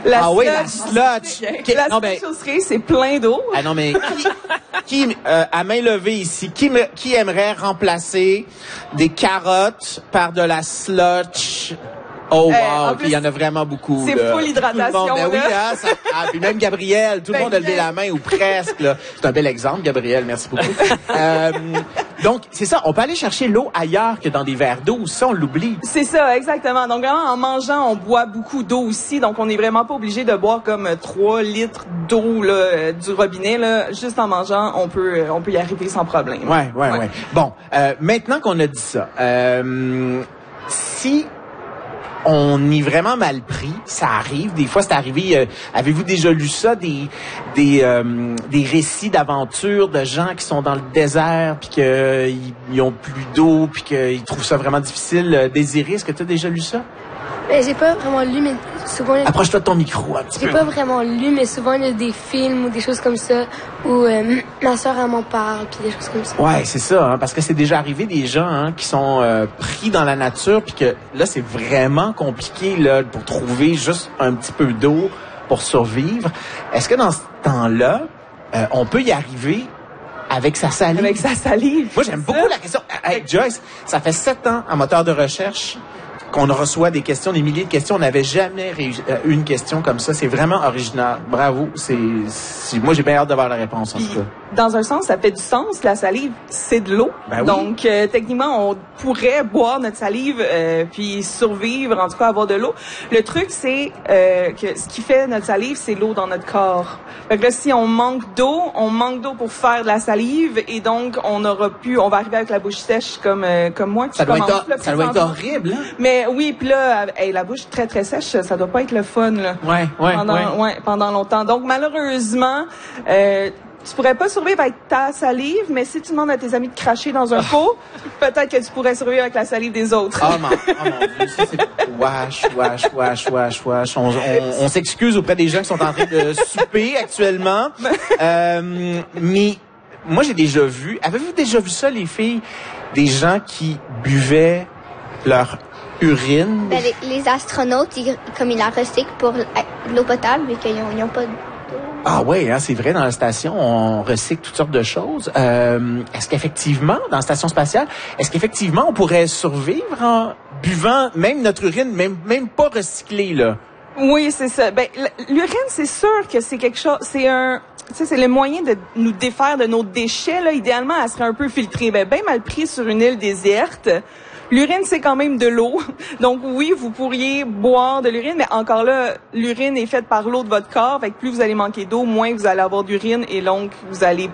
La slotch. La chausserie, c'est plein d'eau. Ah non, mais qui à main levée ici, qui aimerait remplacer des carottes par de la slotch? Oh wow, il y en a vraiment beaucoup. C'est full hydratation. Ben oui, hein, puis même Gabriel, tout le monde a levé la main ou presque. Là. C'est un bel exemple, Gabriel, merci beaucoup. Donc, c'est ça, on peut aller chercher l'eau ailleurs que dans des verres d'eau, ça on l'oublie. C'est ça, exactement. Donc vraiment, en mangeant, on boit beaucoup d'eau aussi, donc on n'est vraiment pas obligé de boire comme 3 litres d'eau là, du robinet. Là. Juste en mangeant, on peut y arriver sans problème. Ouais. Bon, maintenant qu'on a dit ça, si on est vraiment mal pris, ça arrive. Des fois, c'est arrivé. Avez-vous déjà lu ça, des récits d'aventures de gens qui sont dans le désert puis qu'ils ont plus d'eau puis qu'ils trouvent ça vraiment difficile. Désiré, est-ce que tu as déjà lu ça? J'ai pas vraiment lu, mais souvent... Approche-toi de ton micro un petit peu. J'ai pas vraiment lu, mais souvent il y a des films ou des choses comme ça où ma soeur, elle m'en parle, puis des choses comme ça. Ouais, c'est ça, hein, parce que c'est déjà arrivé des gens qui sont pris dans la nature, puis que là, c'est vraiment compliqué là pour trouver juste un petit peu d'eau pour survivre. Est-ce que dans ce temps-là, on peut y arriver avec sa salive? Avec sa salive. Moi, j'aime beaucoup la question. Hey, Joyce, ça fait 7 ans en moteur de recherche qu'on reçoit des questions, des milliers de questions. On n'avait jamais eu une question comme ça. C'est vraiment original. Bravo. Moi, j'ai bien hâte d'avoir la réponse, en tout cas. Dans un sens, ça fait du sens. La salive, c'est de l'eau. Ben oui. Donc, techniquement, on pourrait boire notre salive puis survivre, en tout cas avoir de l'eau. Le truc, c'est que ce qui fait notre salive, c'est l'eau dans notre corps. Fait que là, si on manque d'eau pour faire de la salive et donc on va arriver avec la bouche sèche comme moi. Ça doit être horrible, hein? Mais oui, puis là, la bouche très très sèche, ça doit pas être le fun là. Pendant longtemps. Donc malheureusement, tu pourrais pas survivre avec ta salive, mais si tu demandes à tes amis de cracher dans un pot, peut-être que tu pourrais survivre avec la salive des autres. Oh mon Dieu, ça c'est wesh. On s'excuse auprès des gens qui sont en train de souper actuellement. Mais moi j'ai déjà vu. Avez-vous déjà vu ça, les filles, des gens qui buvaient leur urine? Ben, les astronautes, comme ils la recyclent pour l'eau potable, vu qu'ils n'ont pas d'eau. Ah oui, hein, c'est vrai, dans la station, on recycle toutes sortes de choses. Est-ce qu'effectivement, dans la station spatiale, on pourrait survivre en buvant même notre urine, même pas recyclée, là? Oui, c'est ça. Ben, l'urine, c'est sûr que c'est quelque chose, c'est le moyen de nous défaire de nos déchets, là. Idéalement, elle serait un peu filtrée. Ben, bien mal pris sur une île déserte. L'urine, c'est quand même de l'eau. Donc oui, vous pourriez boire de l'urine, mais encore là, l'urine est faite par l'eau de votre corps. Fait que plus vous allez manquer d'eau, moins vous allez avoir d'urine et donc vous allez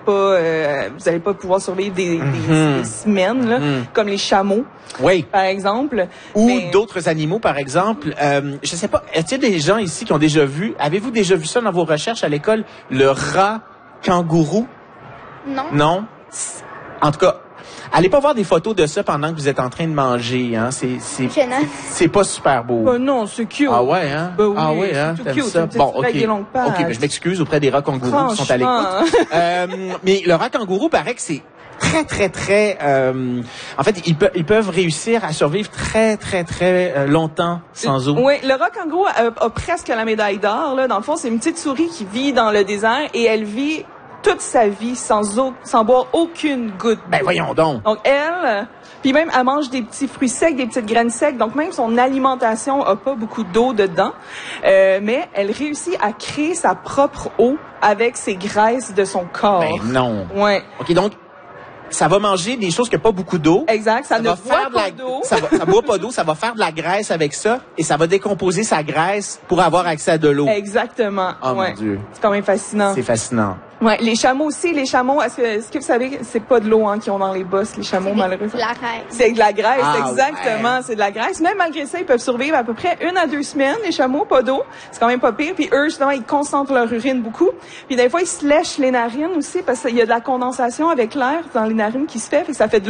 pas pouvoir survivre des semaines, là, comme les chameaux. Oui. Par exemple. Ou d'autres animaux, par exemple. Je sais pas, est-ce qu'il y a des gens ici qui ont déjà vu, avez-vous déjà vu ça dans vos recherches à l'école, le rat kangourou? Non. Non? En tout cas, allez pas voir des photos de ça pendant que vous êtes en train de manger, hein. C'est pas super beau. Non, c'est cute. Ah ouais, hein? Oui, ah ouais, hein? C'est T'aimes cute. ça? Bon, ok. Ben, je m'excuse auprès des rats kangourous qui sont à l'écoute. Mais le rat kangourou paraît que c'est très, en fait, ils peuvent réussir à survivre très longtemps sans eau. Oui, le rat kangourou a presque la médaille d'or, là. Dans le fond, c'est une petite souris qui vit dans le désert et elle vit toute sa vie sans boire aucune goutte. Ben voyons donc. Donc puis même elle mange des petits fruits secs, des petites graines secs. Donc même son alimentation a pas beaucoup d'eau dedans, mais elle réussit à créer sa propre eau avec ses graisses de son corps. Ben non. Ouais. Ok, donc ça va manger des choses qui n'ont pas beaucoup d'eau. Exact, ça ne boit pas d'eau. Ça boit pas d'eau, ça va faire de la graisse avec ça et ça va décomposer sa graisse pour avoir accès à de l'eau. Exactement. Oh mon Dieu. C'est quand même fascinant. C'est fascinant. Ouais, les chameaux aussi, est-ce que vous savez, c'est pas de l'eau qu'ils ont dans les bosses, les chameaux, malheureusement. C'est de la graisse. C'est de la graisse, exactement, ouais. c'est de la graisse. Même malgré ça, ils peuvent survivre à peu près 1 à 2 semaines, les chameaux, pas d'eau. C'est quand même pas pire. Puis eux, justement, ils concentrent leur urine beaucoup. Puis des fois, ils se lèchent les narines aussi parce qu'il y a de la condensation avec l'air dans les narines qui se fait que ça fait de l'eau.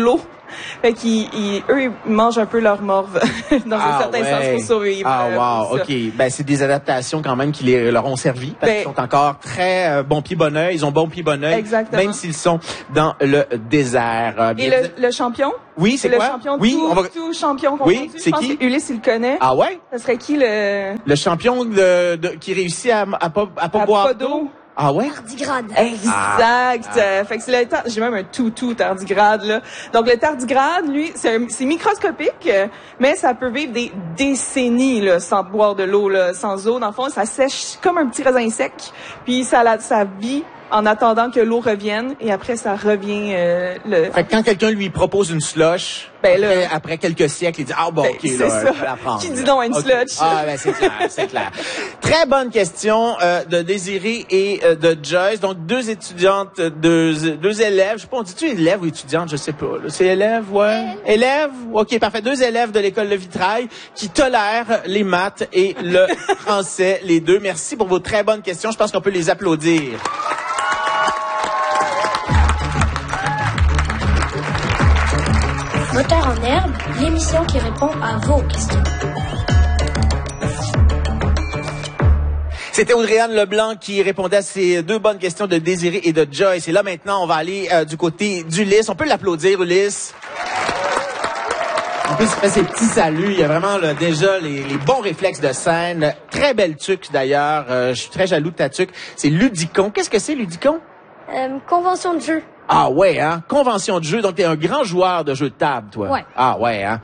Fait eux, ils mangent un peu leur morve dans un certain sens pour survivre. Ah, wow, OK. Ben, c'est des adaptations quand même qui leur ont servi parce qu'ils sont encore très bon pied, bon oeil. Ils ont bon pied, bon oeil. Exactement. Même s'ils sont dans le désert. Et le champion? Oui, c'est quoi? Le champion tout champion qu'on Oui, c'est qui? Ulysse, il le connaît. Ah ouais? Ça serait qui le champion qui réussit à pas boire d'eau? Ah ouais? Tardigrade. Exact. Fait que c'est j'ai même un tout tardigrade, là. Donc, le tardigrade, lui, c'est microscopique, mais ça peut vivre des décennies, là, sans boire de l'eau, là, sans eau. Dans le fond, ça sèche comme un petit raisin sec. Puis, ça vit en attendant que l'eau revienne, et après, ça revient, Fait que quand quelqu'un lui propose une slush, après quelques siècles, il dit, OK, là, je vais la prendre. Qui dit non à une slush? Ah, ben, c'est clair. Très bonne question, de Désirée et de Joyce. Donc, deux étudiantes, deux élèves. Je sais pas, on dit-tu élèves ou étudiantes? Je sais pas. Là. C'est élèves, ouais. Élèves? OK, parfait. Deux élèves de l'école Le Vitrail qui tolèrent les maths et le français, les deux. Merci pour vos très bonnes questions. Je pense qu'on peut les applaudir. Moteur en herbe, l'émission qui répond à vos questions. C'était Audrey-Anne Leblanc qui répondait à ces deux bonnes questions de Désirée et de Joyce. Et là, maintenant, on va aller du côté d'Ulysse. On peut l'applaudir, Ulysse. En plus, il fait ses petits saluts. Il y a vraiment déjà les bons réflexes de scène. Très belle tuque, d'ailleurs. Je suis très jaloux de ta tuque. C'est Ludicon. Qu'est-ce que c'est, Ludicon? Convention de jeu. Ah ouais, hein? Convention de jeu. Donc, t'es un grand joueur de jeux de table, toi. Ouais. Ah ouais, hein?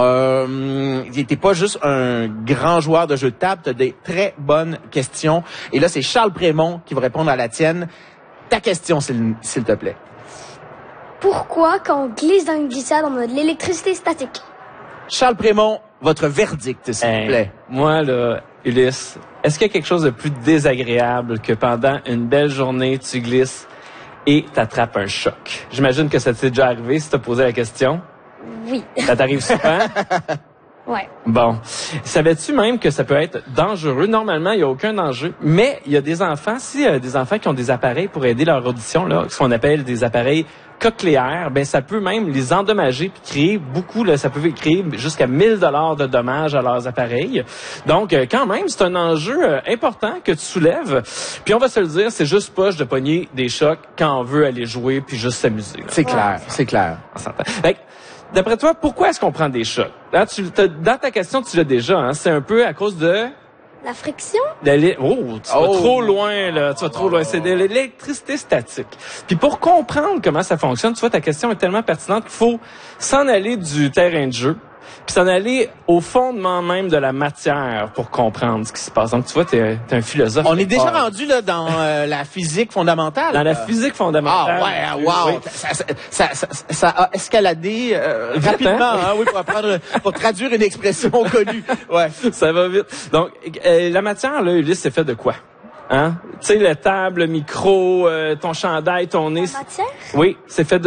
T'es pas juste un grand joueur de jeux de table, t'as des très bonnes questions. Et là, c'est Charles Prémont qui va répondre à la tienne. Ta question, s'il te plaît. Pourquoi, quand on glisse dans une glissade, on a de l'électricité statique? Charles Prémont, votre verdict, s'il vous plaît. Moi, là, Ulysse, est-ce qu'il y a quelque chose de plus désagréable que pendant une belle journée, tu glisses et t'attrapes un choc? J'imagine que ça t'est déjà arrivé si t'as posé la question. Oui. Ça t'arrive souvent? Ouais. Bon. Savais-tu même que ça peut être dangereux? Normalement, il n'y a aucun danger. Mais il y a des enfants, des enfants qui ont des appareils pour aider leur audition, là, ce qu'on appelle des appareils cochléaires, ben ça peut même les endommager puis créer beaucoup, là, ça peut créer jusqu'à 1000 $ de dommages à leurs appareils. Donc, quand même, c'est un enjeu important que tu soulèves. Puis on va se le dire, c'est juste poche de pogner des chocs quand on veut aller jouer puis juste s'amuser. Là. C'est clair, c'est clair. On s'entend. Fait que, d'après toi, pourquoi est-ce qu'on prend des chocs? Là, dans ta question, tu l'as déjà, hein, c'est un peu à cause de... La friction? Tu vas trop loin, là. Tu vas trop loin. C'est de l'électricité statique. Puis pour comprendre comment ça fonctionne, tu vois, ta question est tellement pertinente qu'il faut s'en aller du terrain de jeu, puis s'en aller au fondement même de la matière pour comprendre ce qui se passe. Donc, tu vois, t'es un philosophe. On est déjà rendu là dans la physique fondamentale. Dans la physique fondamentale. Ah ouais, wow. Oui. Ça a escaladé rapidement, hein, oui, pour traduire une expression connue. Ouais. Ça va vite. Donc, la matière, là, Ulysse, c'est fait de quoi? Hein? Tu sais, la table, le micro, ton chandail, ton nez. La matière? Oui, c'est fait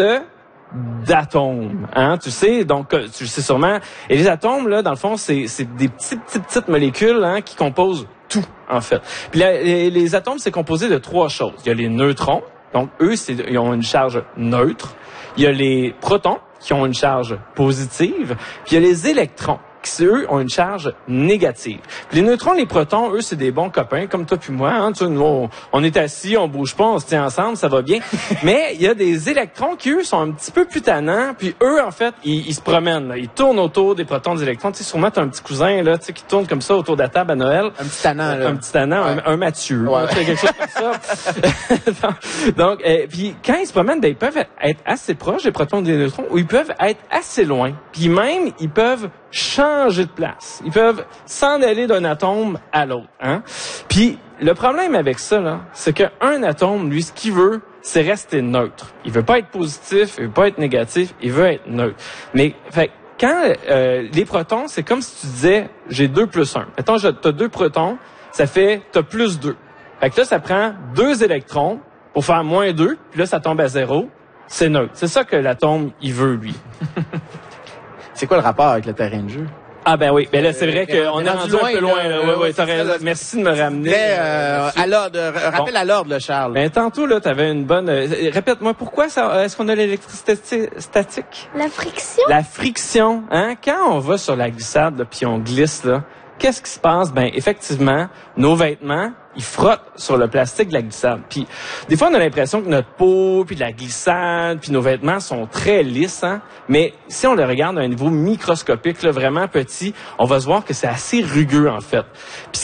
d'atomes, hein, tu sais, donc tu le sais sûrement. Et les atomes, là, dans le fond, c'est des petites molécules, hein, qui composent tout, en fait. Puis les atomes, c'est composé de trois choses. Il y a les neutrons, donc eux, ils ont une charge neutre. Il y a les protons, qui ont une charge positive. Puis il y a les électrons, qui, eux, ont une charge négative. Puis les neutrons, les protons, eux, c'est des bons copains, comme toi puis moi. Hein. Tu sais, nous, on est assis, on bouge pas, on se tient ensemble, ça va bien. Mais il y a des électrons qui, eux, sont un petit peu plus tannants. Puis eux, en fait, ils se promènent. Là. Ils tournent autour des protons, des électrons. Tu sais, sûrement, t'as un petit cousin là, tu sais, qui tourne comme ça autour de la table à Noël. Un petit tannant, là. Un petit tannant, ouais. un Mathieu. Ouais. Tu sais, quelque chose comme ça. Donc, puis quand ils se promènent, ben, ils peuvent être assez proches des protons et des neutrons, ou ils peuvent être assez loin. Puis même, ils peuvent changer de place. Ils peuvent s'en aller d'un atome à l'autre. Hein? Puis le problème avec ça, là, c'est qu'un atome, lui, ce qu'il veut, c'est rester neutre. Il veut pas être positif, il veut pas être négatif, il veut être neutre. Mais fait quand les protons, c'est comme si tu disais, j'ai 2 plus 1. Mettons, t'as 2 protons, ça fait, t'as plus 2. Fait que là, ça prend 2 électrons pour faire moins 2, puis là, ça tombe à 0. C'est neutre. C'est ça que l'atome, il veut, lui. C'est quoi le rapport avec le terrain de jeu? Ah ben oui, ben là c'est vrai qu'on est rendu un peu loin. Oui, t'as raison. Merci de me ramener. À l'ordre, rappel à l'ordre, là, Charles. Ben tantôt là, t'avais une bonne. Répète-moi pourquoi ça. Est-ce qu'on a l'électricité statique? La friction? La friction, hein? Quand on va sur la glissade, là, puis on glisse là, qu'est-ce qui se passe? Ben effectivement, nos vêtements, ils frottent sur le plastique de la glissade. Puis des fois, on a l'impression que notre peau, puis de la glissade, puis nos vêtements sont très lisses, hein? Mais si on le regarde à un niveau microscopique, là, vraiment petit, on va se voir que c'est assez rugueux en fait. Puis